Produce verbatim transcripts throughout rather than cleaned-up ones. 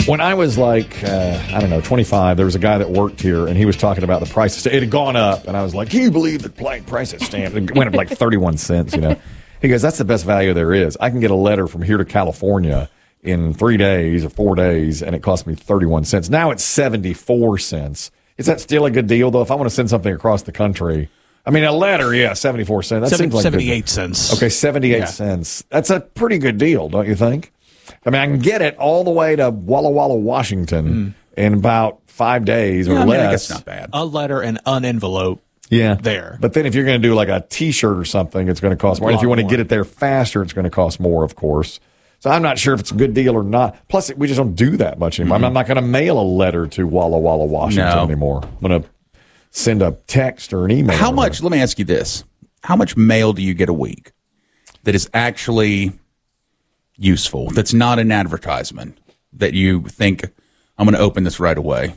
When I was like, uh, I don't know, twenty-five, there was a guy that worked here, and he was talking about the prices. It had gone up, and I was like, can you believe the price of stamps? It went up like thirty-one cents, you know. He goes, that's the best value there is. I can get a letter from here to California in three days or four days, and it cost me thirty-one cents. Now it's seventy-four cents. Is that still a good deal, though? If I want to send something across the country, I mean, a letter, yeah, seventy-four cents. That Seven, seems like seventy-eight cents. Okay, seventy-eight yeah. cents. That's a pretty good deal, don't you think? I mean, I can get it all the way to Walla Walla, Washington mm. in about five days or yeah, I less. mean, I guess not bad. A letter and an envelope. Yeah. There. But then if you're going to do like a T-shirt or something, it's going to cost more. And if you want to get it there faster, it's going to cost more, of course. So I'm not sure if it's a good deal or not. Plus, we just don't do that much anymore. Mm-hmm. I'm not going to mail a letter to Walla Walla, Washington no. anymore. I'm going to send a text or an email. How much, let me ask you this. How much mail do you get a week that is actually useful, that's not an advertisement, that you think, I'm going to open this right away?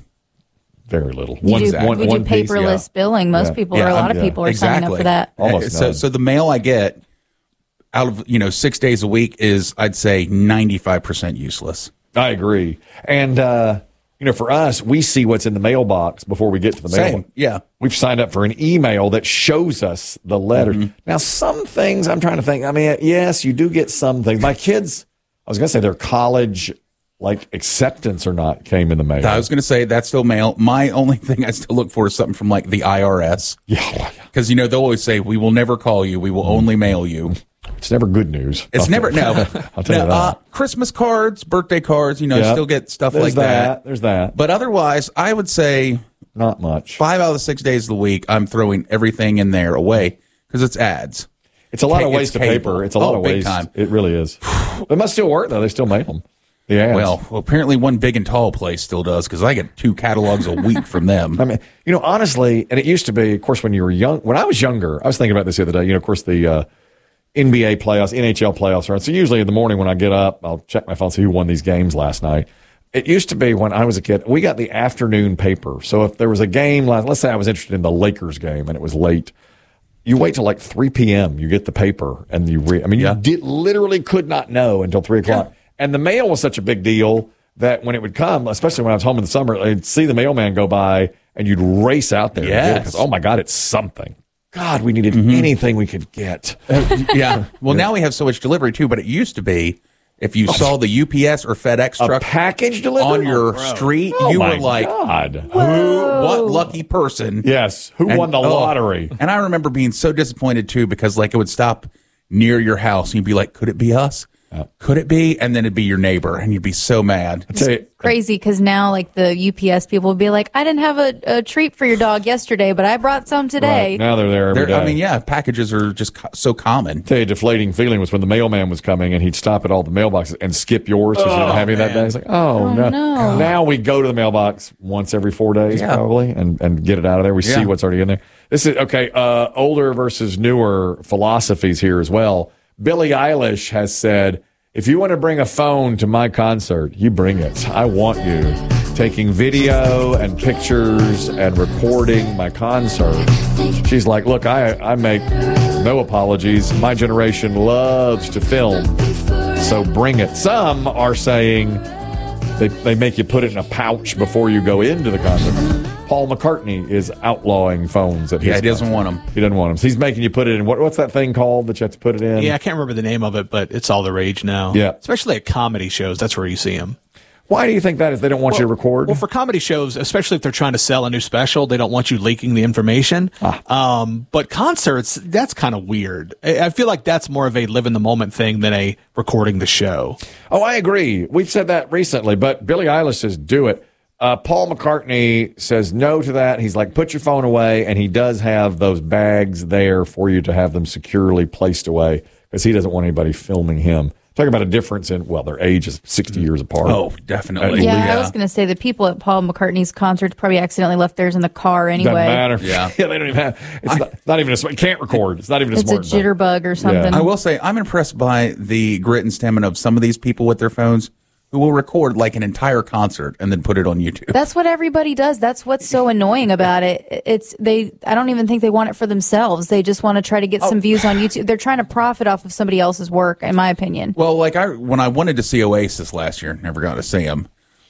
Very little. We one, do, one, we one do paperless piece, yeah. billing. Most yeah. people, yeah, or a lot um, of people, yeah. are exactly. signing up for that. Almost so, none. so the mail I get out of, you know, six days a week is, I'd say, ninety-five percent useless. I agree. And, uh, you know, for us, we see what's in the mailbox before we get to the Same. mail. Yeah. We've signed up for an email that shows us the letters. Mm-hmm. Now, some things I'm trying to think. I mean, yes, you do get some things. My kids, I was going to say their college, like, acceptance or not came in the mail. I was going to say that's still mail. My only thing I still look for is something from, like, the I R S. Yeah. Because, you know, they'll always say, we will never call you. We will only mail you. It's never good news. It's I'll never, tell, no. I'll tell no, you that. Uh, Christmas cards, birthday cards, you know, yep. still get stuff There's like that. that. There's that. But otherwise, I would say not much. Five out of the six days of the week, I'm throwing everything in there away because it's ads. It's a lot Ca- of waste of paper. It's a lot oh, of big waste. Time. It really is. It must still work, though. They still mail them. The ads. Well, well, apparently one big and tall place still does because I get two catalogs a week from them. I mean, you know, honestly, and it used to be, of course, when you were young. When I was younger, I was thinking about this the other day. You know, of course, the uh, N B A playoffs, N H L playoffs are on. So usually in the morning when I get up, I'll check my phone, see who won these games last night. It used to be when I was a kid, we got the afternoon paper. So if there was a game, let's say I was interested in the Lakers game and it was late, you wait till like three p.m. You get the paper and you read. I mean, yeah. you did, literally could not know until three o'clock. Yeah. And the mail was such a big deal that when it would come, especially when I was home in the summer, I'd see the mailman go by and you'd race out there. Yes. It, oh, my God, it's something. God, we needed mm-hmm. anything we could get. Uh, yeah. Well, yeah. now we have so much delivery, too, but it used to be if you oh. saw the U P S or FedEx truck a package delivery on your oh, street, oh, you my were like, God. who, what lucky person? Yes, who and, won the oh, lottery? And I remember being so disappointed, too, because like it would stop near your house and you'd be like, could it be us? Uh, Could it be? And then it'd be your neighbor, and you'd be so mad. It's you, crazy because now, like the U P S people would be like, "I didn't have a, a treat for your dog yesterday, but I brought some today." Right. Now they're there every they're, day. I mean, yeah, packages are just co- so common. I tell you, a deflating feeling was when the mailman was coming, and he'd stop at all the mailboxes and skip yours because oh, you didn't have any that day. It's like, oh, oh no. no! Now we go to the mailbox once every four days, yeah. probably, and and get it out of there. We yeah. see what's already in there. This is okay. Uh, older versus newer philosophies here as well. Billie Eilish has said, if you want to bring a phone to my concert, you bring it. I want you taking video and pictures and recording my concert. She's like, look, I, I make no apologies. My generation loves to film, so bring it. Some are saying they, they make you put it in a pouch before you go into the concert. Paul McCartney is outlawing phones at his Yeah, he doesn't concert. want them. He doesn't want them. So he's making you put it in, what, what's that thing called that you have to put it in? Yeah, I can't remember the name of it, but it's all the rage now. Yeah. Especially at comedy shows, that's where you see them. Why do you think that is? They don't want well, you to record? Well, for comedy shows, especially if they're trying to sell a new special, they don't want you leaking the information. Ah. Um, but concerts, that's kind of weird. I, I feel like that's more of a live in the moment thing than a recording the show. Oh, I agree. We've said that recently, but Billie Eilish says do it. Uh, Paul McCartney says no to that. He's like, put your phone away, and he does have those bags there for you to have them securely placed away because he doesn't want anybody filming him. Talk about a difference in, well, their age is sixty years apart. Oh, definitely. Yeah, yeah. I was going to say the people at Paul McCartney's concerts probably accidentally left theirs in the car anyway. Doesn't matter. Yeah. yeah, they don't even have, it's I, not, not even a, it can't record. It's not even a it's smart It's a jitterbug or something. Yeah. I will say, I'm impressed by the grit and stamina of some of these people with their phones who will record like an entire concert and then put it on YouTube. That's what everybody does. That's what's so annoying about it. It's they. I don't even think they want it for themselves. They just want to try to get oh. some views on YouTube. They're trying to profit off of somebody else's work, in my opinion. Well, like I when I wanted to see Oasis last year, never got to see them.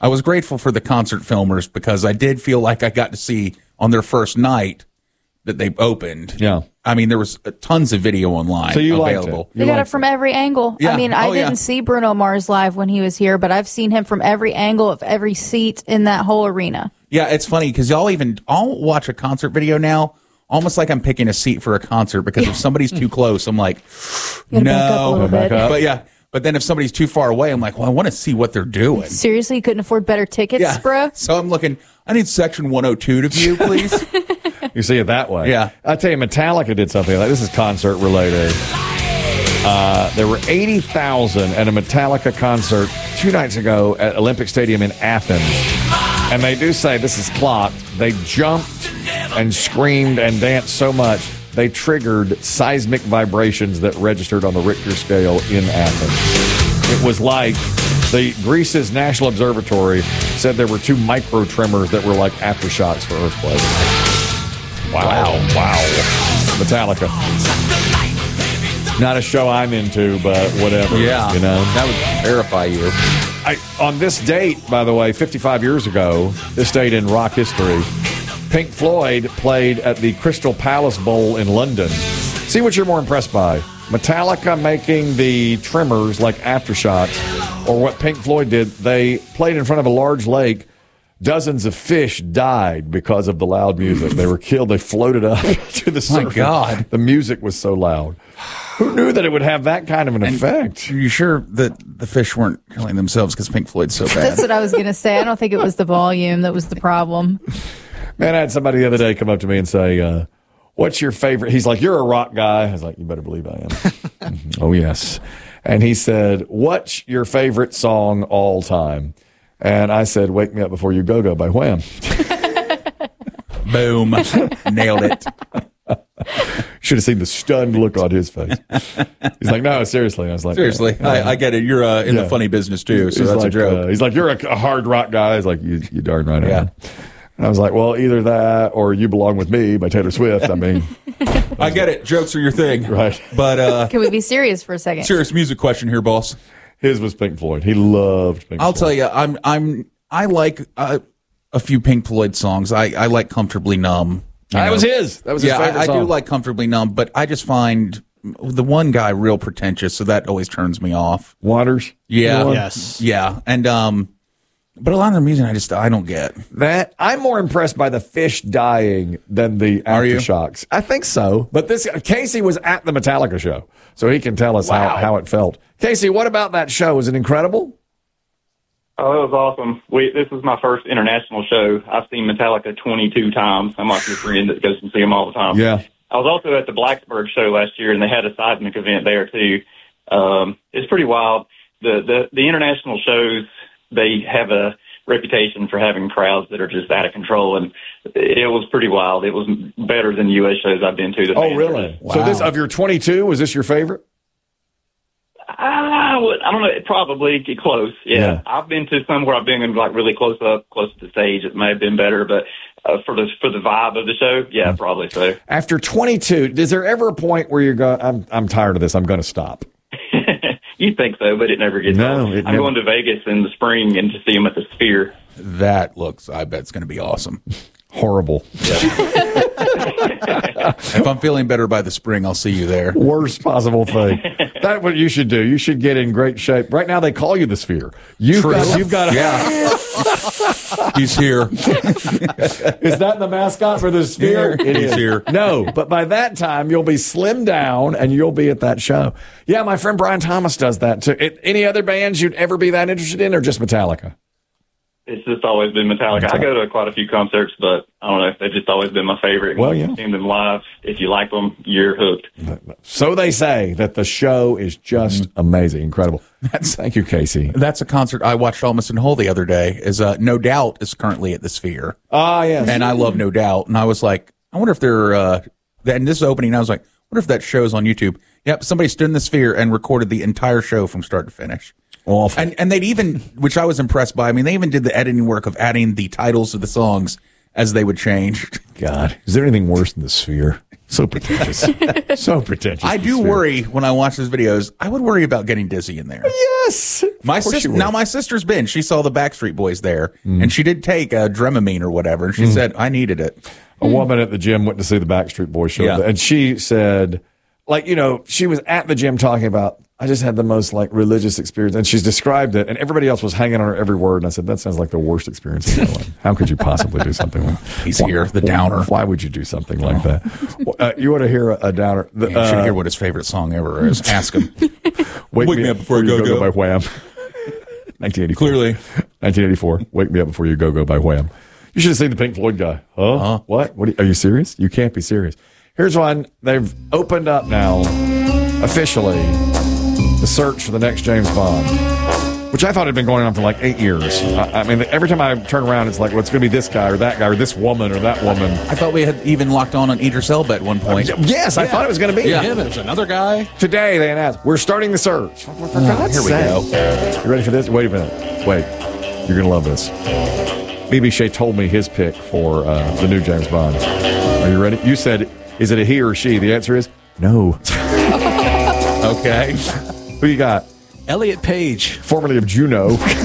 I was grateful for the concert filmers because I did feel like I got to see on their first night that they opened. Yeah. I mean, there was tons of video online So you liked available. it. They got it liked from every angle. Yeah. I mean, I Oh, didn't yeah. see Bruno Mars live when he was here, but I've seen him from every angle of every seat in that whole arena. Yeah, it's funny because y'all even I'll watch a concert video now almost like I'm picking a seat for a concert because if somebody's too close, I'm like, You gotta back up a no. little Back bit. up. But yeah, but then if somebody's too far away, I'm like, well, I want to see what they're doing. Seriously, you couldn't afford better tickets, Yeah. bro? So I'm looking. I need section one oh two to view, please. You see it that way. Yeah. I tell you, Metallica did something like this is concert related. Uh, there were eighty thousand at a Metallica concert two nights ago at Olympic Stadium in Athens. And they do say, this is clocked, they jumped and screamed and danced so much, they triggered seismic vibrations that registered on the Richter scale in Athens. It was like the Greece's National Observatory said there were two micro tremors that were like aftershocks for earthquakes. Wow. Wow. Metallica. Not a show I'm into, but whatever. Yeah, You know? that would terrify you. I, on this date, by the way, fifty-five years ago, this date in rock history, Pink Floyd played at the Crystal Palace Bowl in London. See what you're more impressed by. Metallica making the tremors like aftershocks, or what Pink Floyd did. They played in front of a large lake. Dozens of fish died because of the loud music. They were killed. They floated up to the surface. God. The music was so loud. Who knew that it would have that kind of an effect? Are you sure that the fish weren't killing themselves because Pink Floyd's so bad? That's what I was going to say. I don't think it was the volume that was the problem. Man, I had somebody the other day come up to me and say, uh, what's your favorite? He's like, you're a rock guy. I was like, you better believe I am. Mhm. Oh, yes. And he said, what's your favorite song all time? And I said, Wake Me Up Before You Go Go by Wham. Boom. Nailed it. Should have seen the stunned look on his face. He's like, no, seriously. I was like, Seriously, yeah. I, I get it. You're uh, in Yeah. the funny business too, so He's that's like, a joke. uh, he's like, you're a, a hard rock guy. He's like, you, you darn right I Yeah. am. And I was like, well, either that or You Belong With Me by Taylor Swift. I mean, I get it. Jokes are your thing, Right. But uh, Can we be serious for a second? serious music question here, boss. his was Pink Floyd. He loved Pink I'll Floyd. tell you, I'm I'm I like uh, a few Pink Floyd songs. I, I like Comfortably Numb. you That know. was his. That was his Yeah, favorite I, I do song. like Comfortably Numb, but I just find the one guy real pretentious, so that always turns me off. Waters. Yeah, You know? Yes. yeah, and um, but a lot of the music I just I don't get. That I'm more impressed by the fish dying than the Are you? aftershocks. I think so. But this Casey was at the Metallica show, so he can tell us Wow. how, how it felt. Casey, what about that show? Was it incredible? Oh, it was awesome. We, this was my first international show. I've seen Metallica twenty-two times. I'm like your friend that goes and see them all the time. Yeah. I was also at the Blacksburg show last year, and they had a seismic event there too. Um, it's pretty wild. The, the the international shows, they have a reputation for having crowds that are just out of control, and it was pretty wild. It was better than U S shows I've been to. The Oh, fans were really? just- So this of your twenty-two, was this your favorite? I, would, I don't know. Probably get close. Yeah. Yeah. I've been to some where I've been like really close up, close to the stage. It may have been better, but uh, for the for the vibe of the show, yeah, probably so. After twenty-two, is there ever a point where you go, I'm I'm tired of this, I'm going to stop? You think so, but it never gets. No, old. it I'm never- going to Vegas in the spring and to see them at the Sphere. That looks, I bet it's going to be awesome. Horrible. If I'm feeling better by the spring, I'll see you there. Worst possible thing. That's what you should do. You should get in great shape. Right now, they call you the Sphere. You've True. got, you've got to. Yeah, he's here. Is that the mascot for the Sphere? Here. It He's is. here. No, but by that time, you'll be slimmed down and you'll be at that show. Yeah, my friend Brian Thomas does that too. It, any other bands you'd ever be that interested in, or just Metallica? It's just always been Metallica. I go to quite a few concerts, but I don't know. They've just always been my favorite. Well, yeah. Seeing them live, if you like them, you're hooked. So they say that the show is just amazing, incredible. That's, thank you, Casey. That's a concert I watched almost in whole the other day. Is uh, No Doubt is currently at the Sphere, Ah, yes. and I love No Doubt. And I was like, I wonder if they're. Uh, and this is opening. And I was like, I wonder if that show's on YouTube. Yep, somebody stood in the Sphere and recorded the entire show from start to finish. Awful. And and they'd even, which I was impressed by. I mean, they even did the editing work of adding the titles of the songs as they would change. God, is there anything worse than the Sphere? So pretentious. So pretentious. I do worry when I watch those videos. I would worry about getting dizzy in there. Yes. My sister. Now my sister's been. She saw the Backstreet Boys there, mm. and she did take a Dramamine or whatever. And she mm. said, "I needed it." A woman at the gym went to see the Backstreet Boys show, yeah. and she said, like, you know, she was at the gym talking about, I just had the most like religious experience, and she's described it, and everybody else was hanging on her every word. And I said, that sounds like the worst experience in your life. How could you possibly do something like that? He's why, here, the downer. Why would you do something like oh. that? Uh, you want to hear a, a downer? The, yeah, you should uh, hear what his favorite song ever is. Ask him. Wake, Wake me up before you go go, go by Wham. nineteen eighty-four. Clearly, nineteen eighty-four. Wake me up before you go go by Wham. You should have seen the Pink Floyd guy. Huh? Uh-huh. What? What? Are you, are you serious? You can't be serious. Here's one. They've opened up now officially the search for the next James Bond, which I thought had been going on for like eight years. I, I mean, every time I turn around, it's like, well, it's going to be this guy or that guy or this woman or that woman. I thought we had even locked on on Idris Elba at one point. Uh, yes, yeah. I thought it was going to be. Yeah, there's another guy. Today they announced, we're starting the search. For God's Here we sake. go. You ready for this? Wait a minute. Wait. You're going to love this. B B Shea told me his pick for uh, the new James Bond. Are you ready? You said, is it a he or she? The answer is no. Okay. Who you got? Elliot Page. Formerly of Juno.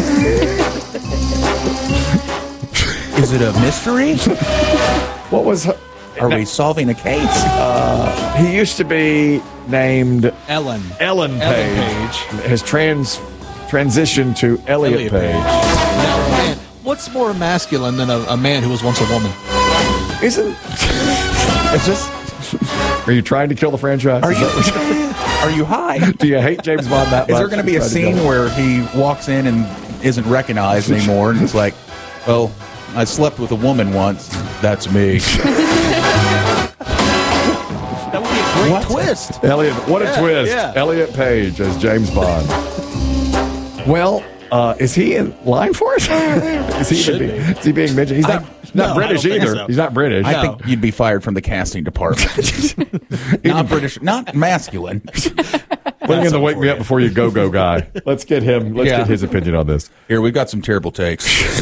Is it a mystery? What was her? Are we solving a case? Uh, he used to be named Ellen. Ellen Page. Ellen Page. Has trans transitioned to Elliot, Elliot Page. Page. Now, man, what's more masculine than a, a man who was once a woman? Isn't? It's just. Are you trying to kill the franchise? Are you? Are you high? Do you hate James Bond that much? Is there going to be a scene where he walks in and isn't recognized anymore, and it's like, well, I slept with a woman once. That's me. That would be a great what? twist. Elliot, what a yeah, twist. Yeah. Elliot Page as James Bond. Well, uh, is he in line for it? is, he Should be, be. is he being mentioned? He's not, I, not no, British either. So. He's not British. I no. think you'd be fired from the casting department. Not British, not masculine. Bring in the wake me up before you go go guy. Let's get him. Let's yeah. get his opinion on this. Here, we've got some terrible takes.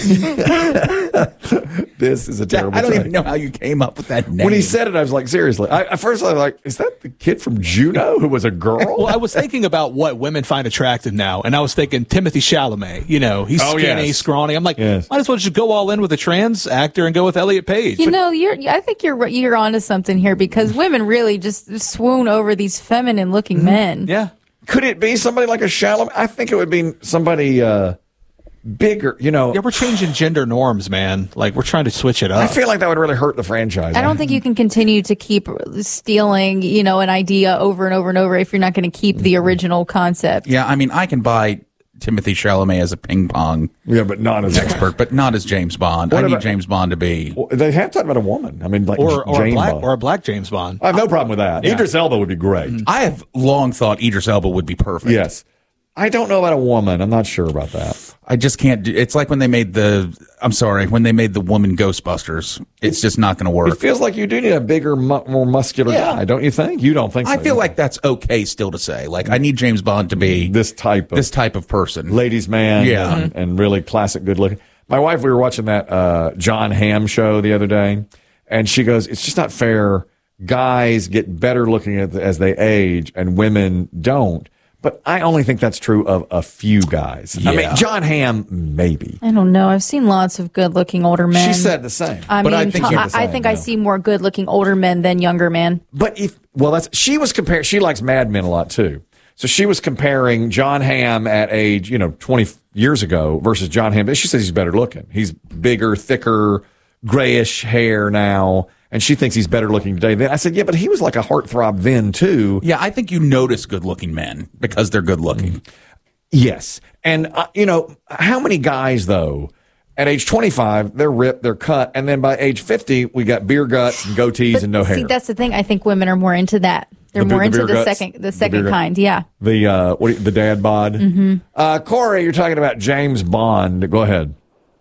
This is a terrible. I don't take. even know how you came up with that name. When he said it, I was like, seriously. I, at first, I was like, is that the kid from Juno who was a girl? Well, I was thinking about what women find attractive now, and I was thinking Timothy Chalamet. You know, he's oh, skinny, yes. scrawny. I'm like, yes. might as well just go all in with a trans actor and go with Elliot Page. You but, know, you're. I think you're you're onto something here because women really just swoon over these feminine-looking Mm-hmm. men. Yeah. Could it be somebody like a Chalamet? I think it would be somebody uh, bigger, you know. Yeah, we're changing gender norms, man. Like, we're trying to switch it up. I feel like that would really hurt the franchise. I don't think you can continue to keep stealing, you know, an idea over and over and over if you're not going to keep the original concept. Yeah, I mean, I can buy Timothy Chalamet as a ping pong yeah, but not as expert, but not as James Bond. What I about, need James Bond to be. Well, they have talked about a woman. I mean, like or, or, Jane a black, Bond. or a black James Bond. I have no problem with that. Yeah. Idris Elba would be great. I have long thought Idris Elba would be perfect. Yes. I don't know about a woman. I'm not sure about that. I just can't do. It's like when they made the. I'm sorry, when they made the woman Ghostbusters. It's just not going to work. It feels like you do need a bigger, mu- more muscular Yeah. guy, don't you think? You don't think so? I feel like that's okay still to say. Like I need James Bond to be this type of this type of person, ladies' man, Yeah. and, and really classic, good looking. My wife, we were watching that uh, John Hamm show the other day, and she goes, "It's just not fair. Guys get better looking as they age, and women don't." But I only think that's true of a few guys. Yeah. I mean, John Hamm, maybe. I don't know. I've seen lots of good-looking older men. She said the same. I but mean, I think, t- you're I, the same, I, think yeah. I see more good-looking older men than younger men. But if well, that's she was comparing. She likes Mad Men a lot too. So she was comparing John Hamm at age, you know, twenty years ago versus John Hamm. She says he's better looking. He's bigger, thicker, grayish hair now. And she thinks he's better looking today. Then I said, yeah, but he was like a heartthrob then too. Yeah, I think you notice good looking men because they're good looking. Yes. And, uh, you know, how many guys, though, at age twenty-five, they're ripped, they're cut. And then by age fifty, we got beer guts and goatees But and no hair. see, that's the thing. I think women are more into that. They're The- more the into beer the guts? second, the The second beer gut- kind. Yeah. The, uh, what do you- the dad bod. Mm-hmm. Uh, Corey, you're talking about James Bond. Go ahead.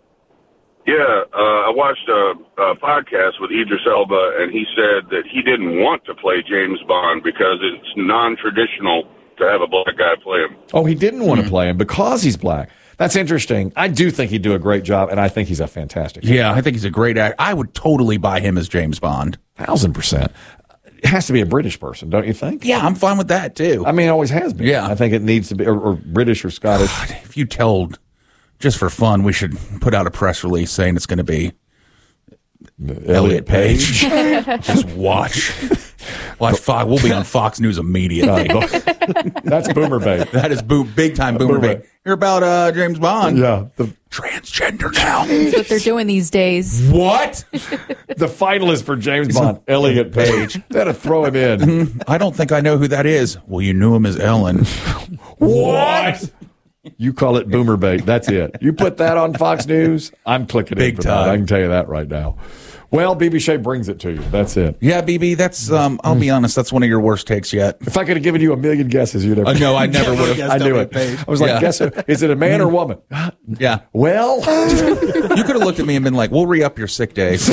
Yeah, uh, I watched a, a podcast with Idris Elba, and he said that he didn't want to play James Bond because it's non-traditional to have a black guy play him. Oh, he didn't want to play him because he's black. That's interesting. I do think he'd do a great job, and I think he's a fantastic actor. Yeah, I think he's a great actor. I would totally buy him as James Bond. Thousand percent. It has to be a British person, don't you think? Yeah, I'm fine with that too. I mean, it always has been. Yeah. I think it needs to be, or, or British or Scottish. God, if you told, just for fun, we should put out a press release saying it's going to be Elliot Page. Just watch. Watch Fox. We'll be on Fox News immediately. That's boomer bait. That is bo- big time boomer, Boomer bait. bait. Hear about uh, James Bond? Yeah. The, Transgender now. That's what they're doing these days. What? the finalist for James Bond, Elliot Page. They had to throw him in. I don't think I know who that is. Well, you knew him as Ellen. What? You call it boomer bait. That's it. You put that on Fox News, I'm clicking Big in for time. that. I can tell you that right now. Well, B B Shea brings it to you. That's it. Yeah, B B, that's, um, I'll be honest, that's one of your worst takes yet. If I could have given you a million guesses, you'd have. Uh, no, I never would have. I knew it. I was like, Yeah. guess who? Is it a man or woman? Yeah. Well, You could have looked at me and been like, we'll re up your sick days.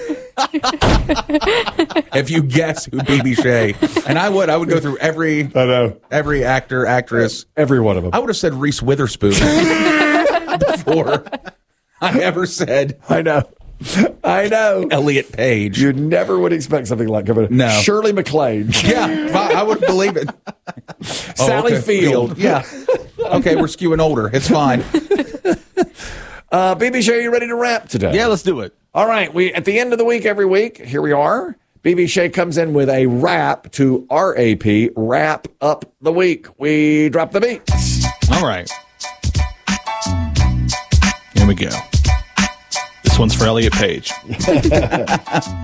If you guess who B B Shea. And I would. I would go through every I know. every actor, actress. Every one of them. I would have said Reese Witherspoon before I ever said I know. I know. Elliot Page. You never would expect something like coming. No. Shirley MacLaine. Yeah, I I would believe it. Sally Oh, okay. Field. Yeah. Okay, we're skewing older. It's fine. Uh, B B Shea, are you ready to wrap today? Yeah, let's do it. All right. We at the end of the week every week. Here we are. B B Shea comes in with a rap to R A P. Wrap up the week. We drop the beat. All right. Here we go. This one's for Elliot Page.